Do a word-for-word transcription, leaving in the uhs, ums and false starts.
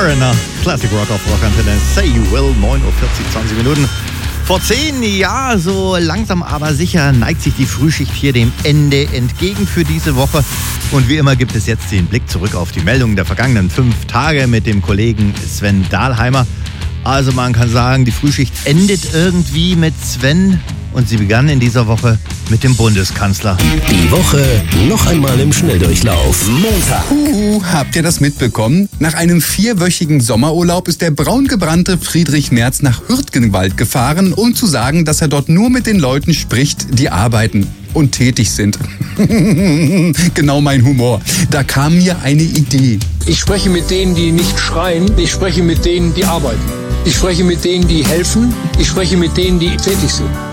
Foreigner, Classic Rock auf Rockantenne, Say You Will, neun Uhr vierzig, zwanzig Minuten. Vor zehn Jahren, so langsam aber sicher, neigt sich die Frühschicht hier dem Ende entgegen für diese Woche. Und wie immer gibt es jetzt den Blick zurück auf die Meldungen der vergangenen fünf Tage mit dem Kollegen Sven Dahlheimer. Also man kann sagen, die Frühschicht endet irgendwie mit Sven und sie begann in dieser Woche mit dem Bundeskanzler. Die Woche noch einmal im Schnelldurchlauf. Montag. Uh, habt ihr das mitbekommen? Nach einem vierwöchigen Sommerurlaub ist der braungebrannte Friedrich Merz nach Hürtgenwald gefahren, um zu sagen, dass er dort nur mit den Leuten spricht, die arbeiten und tätig sind. Genau mein Humor. Da kam mir eine Idee. Ich spreche mit denen, die nicht schreien. Ich spreche mit denen, die arbeiten. Ich spreche mit denen, die helfen. Ich spreche mit denen, die tätig sind.